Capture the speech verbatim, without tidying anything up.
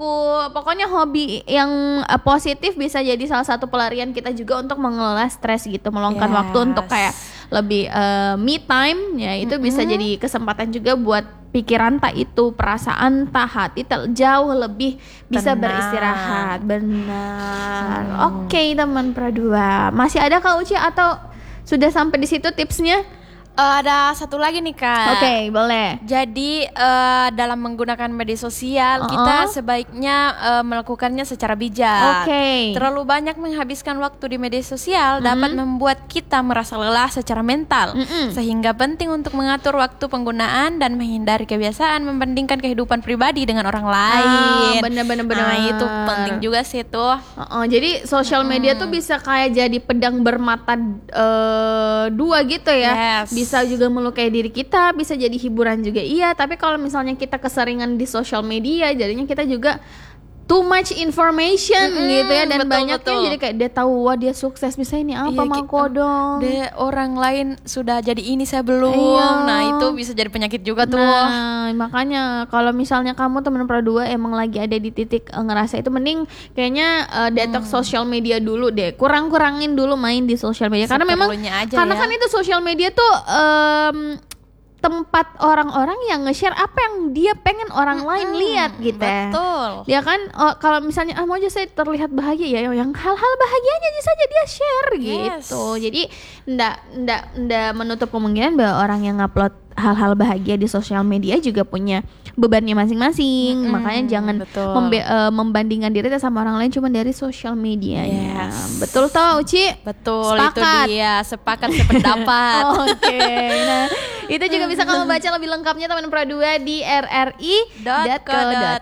buku. Pokoknya hobi yang uh, positif bisa jadi salah satu pelarian kita juga untuk mengelola stres gitu, meluangkan Yes. waktu untuk kayak lebih uh, me time ya, itu mm-hmm. bisa jadi kesempatan juga buat pikiran tak itu, perasaan tak, hati tak jauh lebih bisa Tenang. beristirahat. Benar. Hmm. Oke, teman Pradua. Masih ada Kak Uci atau sudah sampai di situ tipsnya? Uh, ada satu lagi nih Kak. Oke, okay, boleh. Jadi uh, dalam menggunakan media sosial uh-uh. kita sebaiknya uh, melakukannya secara bijak. Oke. Okay. Terlalu banyak menghabiskan waktu di media sosial mm-hmm. dapat membuat kita merasa lelah secara mental. Mm-hmm. Sehingga penting untuk mengatur waktu penggunaan dan menghindari kebiasaan membandingkan kehidupan pribadi dengan orang lain. Ah, bener-bener. Nah itu penting juga sih tuh. Uh-uh, jadi sosial media mm-hmm. tuh bisa kayak jadi pedang bermata uh, dua gitu ya. Yes. Bisa juga melukai diri kita, bisa jadi hiburan juga iya. Tapi kalau misalnya kita keseringan di sosial media, jadinya kita juga too much information mm-hmm, gitu ya. Dan banyaknya jadi kayak dia tahu wah dia sukses, bisa ini apa iya, mako dong. Dia orang lain sudah jadi ini saya belum. Iya. Nah itu bisa jadi penyakit juga tuh. Nah makanya kalau misalnya kamu teman Pradua emang lagi ada di titik uh, ngerasa itu, mending kayaknya uh, detox hmm. sosial media dulu deh. Kurang-kurangin dulu main di sosial media. Karena memang karena ya. kan itu sosial media tuh um, tempat orang-orang yang nge-share apa yang dia pengen orang hmm, lain lihat gitu. Betul. Ya kan oh, kalau misalnya ah mau aja saya terlihat bahagia ya, yang hal-hal bahagianya aja saja dia share yes. gitu. Jadi ndak ndak ndak menutup kemungkinan bahwa orang yang ngupload hal-hal bahagia di sosial media juga punya bebannya masing-masing. Mm-hmm, makanya jangan membe- uh, membandingkan diri sama orang lain cuma dari sosial medianya. Yes. Betul toh Uci? Betul. Sepakat. Itu dia, sepakat sependapat. Oke. Okay. Nah, itu juga bisa kamu baca lebih lengkapnya teman Pradua di r r i dot co dot